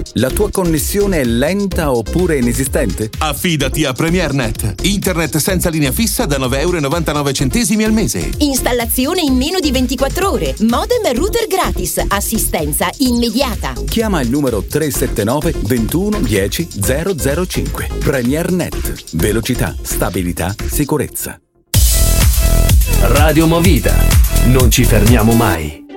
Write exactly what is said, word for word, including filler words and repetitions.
La tua connessione è lenta oppure inesistente? Affidati a PremierNet. Internet senza linea fissa da nove virgola novantanove euro al mese. Installazione in meno di ventiquattro ore. Modem e router gratis. Assistenza immediata. Chiama il numero tre sette nove ventuno dieci zero zero cinque. PremierNet. Velocità, stabilità, sicurezza. Radio Movida. Non ci fermiamo mai.